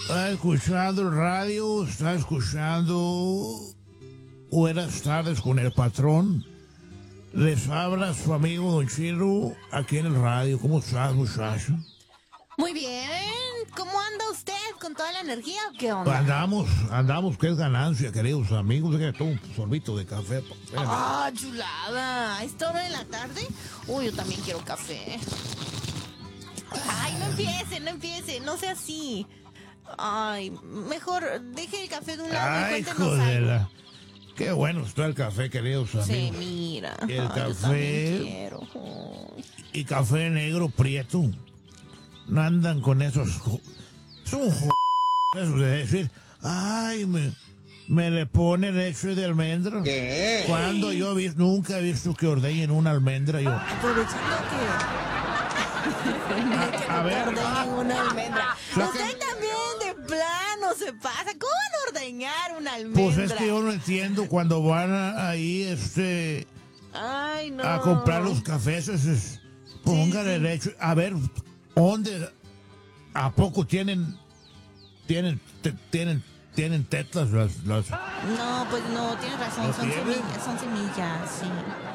Está escuchando el radio, está escuchando Buenas tardes con el patrón. Les habla su amigo Don Chiro aquí en el radio. ¿Cómo estás, muchacho? Muy bien. ¿Cómo anda usted? ¿Con toda la energía o qué onda? Andamos, que es ganancia, queridos amigos. Deja que tome un sorbito de café. ¡Ah, chulada! ¿A esta hora de la tarde? Uy, yo también quiero café. Ay, no empiece, no sea así. Ay, mejor deje el café de un lado y cuéntenos algo. Qué bueno está el café, queridos amigos. Sí, mira. El Ay, yo también café quiero. Ay. y café negro prieto. No andan con esos... Son esos de decir, ay, me le pone leche de almendra. ¿Qué? Cuando yo nunca he visto que ordeñen una almendra yo. Aprovechando que... A ver, ordeñen una almendra. Saca- Usted también de plano se pasa. ¿Cómo van a ordeñar una almendra? pues es que yo no entiendo cuando van ahí Ay, no. a comprar los cafés, póngale leche. A ver, ¿dónde? ¿A poco tienen tetas las... No, pues no, tienes razón. ¿No Son tienen? semillas, sí.